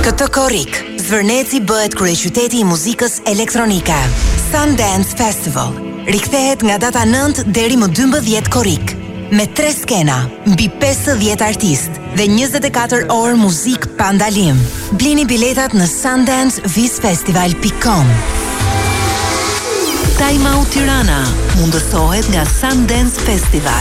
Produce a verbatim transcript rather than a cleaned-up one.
Këtë korrik, Zvërneci bëhet kryeqyteti i muzikës elektronike. Sundance Festival rikthehet nga data nëntë deri më dymbëdhjetë korrik, me tre skena, mbi pesëdhjetë artistë dhe njëzet e katër orë muzik pa ndalim. Blini biletat në sundance vis festival dot com. Time Out Tirana mundësohet nga Sundance Festival.